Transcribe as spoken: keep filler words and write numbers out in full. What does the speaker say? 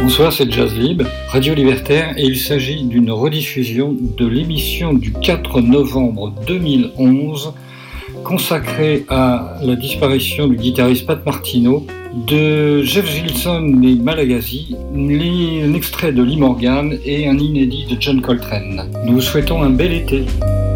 Bonsoir, c'est Jazz Lib, Radio Libertaire, et il s'agit d'une rediffusion de l'émission du quatre novembre deux mille onze consacrée à la disparition du guitariste Pat Martino, de Jeff Gilson et Malagasy, un extrait de Lee Morgan et un inédit de John Coltrane. Nous vous souhaitons un bel été.